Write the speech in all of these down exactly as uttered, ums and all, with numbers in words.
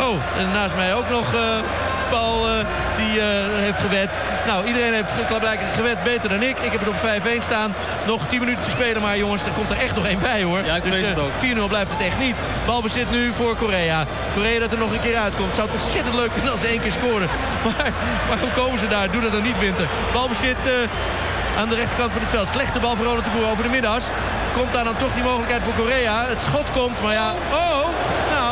Oh, en naast mij ook nog uh, Paul uh, die uh, heeft gewed. Nou, iedereen heeft blijkbaar gewed beter dan ik. Ik heb het op vijf-een staan. Nog tien minuten te spelen, maar jongens, er komt er echt nog één bij, hoor. Ja, ik dus weet het ook. vier nul blijft het echt niet. Balbezit nu voor Korea. Korea dat er nog een keer uitkomt. Zou het ontzettend leuk vinden als ze één keer scoren. Maar, maar hoe komen ze daar? Doe dat dan niet, Winter. Balbezit uh, aan de rechterkant van het veld. Slechte bal voor Ronald de Boer over de middas. Komt daar dan toch die mogelijkheid voor Korea. Het schot komt, maar ja... Oh, nou...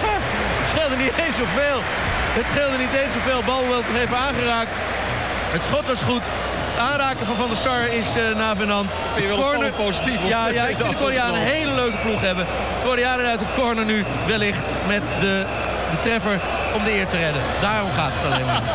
het scheelde niet eens zoveel. Het scheelde niet eens zoveel. Bal wel nog even aangeraakt. Het schot was goed. Aanraken van Van der Sar is uh, navenant. Ben je wel corner positief? Ja, ja, ik vind de Koreanen een hele leuke ploeg hebben. De Koreanen uit de corner nu wellicht met de, de treffer om de eer te redden. Daarom gaat het alleen maar.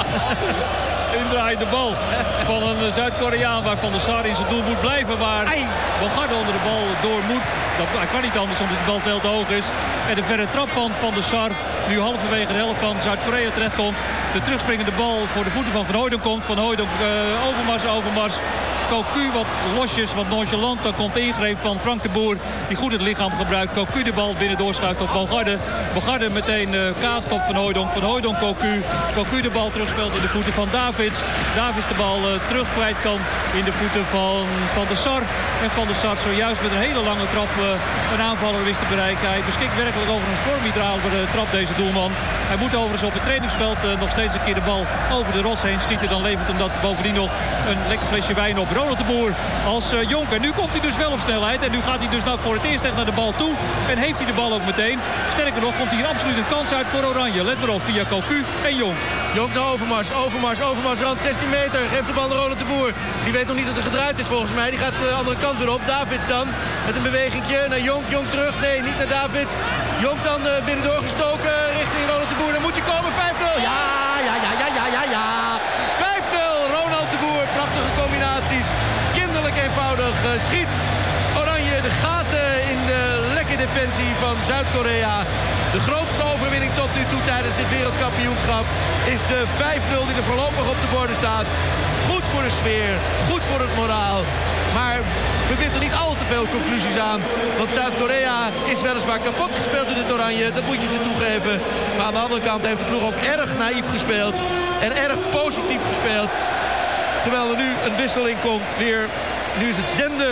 Indraaiende bal van een Zuid-Koreaan waar Van der Sar in zijn doel moet blijven. Waar Bogarde onder de bal door moet. Dat, hij kan niet anders omdat de bal veel te hoog is. En de verre trap van Van der Sar nu halverwege de helft van Zuid-Korea terechtkomt. De terugspringende bal voor de voeten van Van Hooijdonk komt. Van Hooijdonk uh, overmars, overmars. Cocu wat losjes, wat nonchalant. Dan komt de ingreep van Frank de Boer. Die goed het lichaam gebruikt. Cocu de bal binnen doorschuift op Bogarde. Bogarde meteen uh, kaast op Van Hooijdonk. Van Hooijdonk Cocu. Cocu de bal terugspeelt in de voeten van Davids. Davids de bal uh, terug kwijt kan in de voeten van Van der Sar. En Van der Sar zojuist met een hele lange trap uh, een aanvaller wist te bereiken. Hij beschikt werkelijk over een formidabele trap, deze doelman. Hij moet overigens op het trainingsveld uh, nog steeds een keer de bal over de rots heen schieten. Dan levert hem dat bovendien nog een lekker flesje wijn op. Ronald de Boer als uh, Jonker. Nu komt hij dus wel op snelheid. En nu gaat hij dus nou voor het eerst echt naar de bal toe. En heeft hij de bal ook meteen. Sterker nog, komt hier absoluut een kans uit voor Oranje. Let maar op, via Cocu en Jonk. Jonk naar Overmars, Overmars, Overmars, rand zestien meter. Geeft de bal naar Ronald de Boer. Die weet nog niet dat er gedraaid is volgens mij. Die gaat de andere kant weer op. Davids dan met een bewegingje naar Jonk. Jonk terug. Nee, niet naar David. Jonk dan uh, binnendoor gestoken richting Ronald de Boer. Dan moet hij komen. vijf nul. Ja, ja, ja, ja, ja, ja, ja. vijf nul. Ronald de Boer. Prachtige combinaties. Kinderlijk eenvoudig uh, schiet Oranje de gaten in de lekke defensie van Zuid-Korea. De grootste overwinning tot nu toe tijdens dit wereldkampioenschap is de vijf nul die er voorlopig op de borden staat. Goed voor de sfeer, goed voor het moraal. Maar verbind er niet al te veel conclusies aan. Want Zuid-Korea is weliswaar kapot gespeeld in het Oranje. Dat moet je ze toegeven. Maar aan de andere kant heeft de ploeg ook erg naïef gespeeld. En erg positief gespeeld. Terwijl er nu een wisseling komt. Weer, nu is het Zende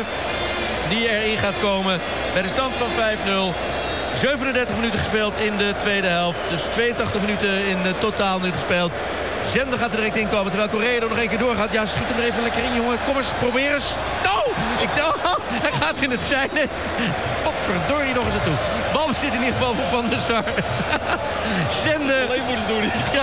die erin gaat komen. Bij de stand van vijf nul. zevenendertig minuten gespeeld in de tweede helft. Dus tweeëntachtig minuten in totaal nu gespeeld. Zender gaat er direct in komen, terwijl Korea er nog één keer doorgaat. Ja, schiet hem er even lekker in, jongen. Kom eens, probeer eens. Nou, ik dacht, oh, hij gaat in het zijnet. Wat verdorie nog eens naartoe. Bal zit in ieder geval voor Van der Sar. Zender. Alleen moet het doen. Ja.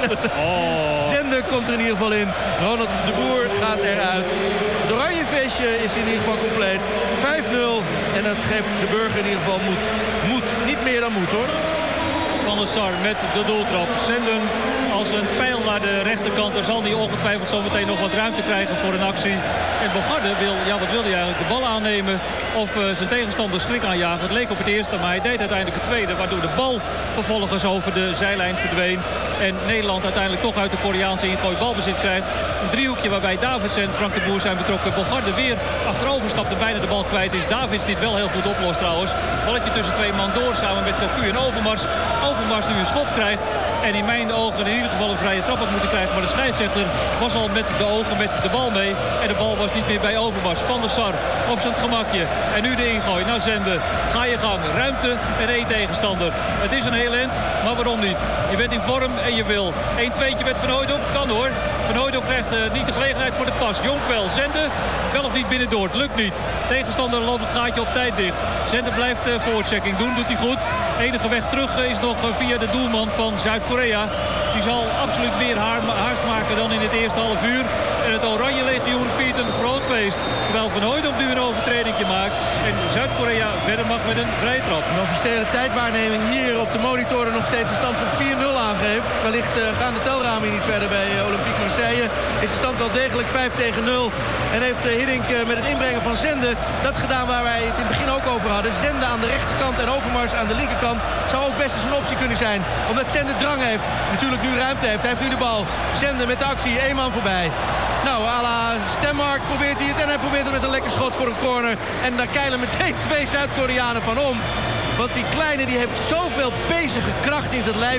Oh. Zender komt er in ieder geval in. Ronald de Boer gaat eruit. Het oranje feestje is in ieder geval compleet. vijf nul. En dat geeft de burger in ieder geval moed. Moed. Niet meer dan moed, hoor. Van der Sar met de doeltrap. Zenden als een pijl naar de rechterkant. Daar zal hij ongetwijfeld zo meteen nog wat ruimte krijgen voor een actie. En Bogarde wil, ja wat wil hij eigenlijk? De bal aannemen of uh, zijn tegenstander schrik aanjagen. Het leek op het eerste, maar hij deed uiteindelijk het tweede. Waardoor de bal vervolgens over de zijlijn verdween. En Nederland uiteindelijk toch uit de Koreaanse ingooi balbezit krijgt. Een driehoekje waarbij Davids en Frank de Boer zijn betrokken. Bogarde weer achterover stapt en bijna de bal kwijt is. Davids dit wel heel goed oplost trouwens. Balletje tussen twee man door samen met Cocu en Overmars. Overmars nu een schop krijgt. En in mijn ogen in ieder geval een vrije trap had moeten krijgen. Maar de scheidsrechter was al met de ogen met de bal mee. En de bal was niet meer bij Overmars. Van der Sar op zijn gemakje. En nu de ingooi naar Zende. Ga je gang. Ruimte en één tegenstander. Het is een heel end, maar waarom niet? Je bent in vorm en je wil. één tweetje met Van Hooijdonk. Kan hoor. Van Hooijdonk krijgt uh, niet de gelegenheid voor de pas. Jonk wel. Zende wel of niet binnendoor. Het lukt niet. Tegenstander loopt het gaatje op tijd dicht. Zende blijft uh, voortchecking doen. Doet hij goed. Enige weg terug uh, is nog uh, via de doelman van Zuid-Korea. Die zal absoluut meer haar, haast maken dan in het eerste half uur. En het Oranje Legioen viert een groot feest. Terwijl Van Hooijdonk nu een overtreding maakt. En Zuid-Korea verder mag met een vrije trap. Een officiële tijdwaarneming hier op de monitoren nog steeds een stand van vier nul aangeeft. Wellicht uh, gaan de telramen niet verder bij uh, Olympique Marseille. Is de stand wel degelijk vijf tegen nul. En heeft uh, Hiddink uh, met het inbrengen van Zende dat gedaan waar wij het in het begin ook over hadden. Zende aan de rechterkant en Overmars aan de linkerkant zou ook best eens een optie kunnen zijn. Omdat Zende drang heeft. Natuurlijk nu ruimte heeft. Hij heeft nu de bal. Zende met de actie. Eén man voorbij. Nou, à la Stemmark probeert hij het. En hij probeert het met een lekker schot voor een corner. En daar keilen meteen twee Zuid-Koreanen van om. Want die kleine die heeft zoveel bezige kracht in het lijf.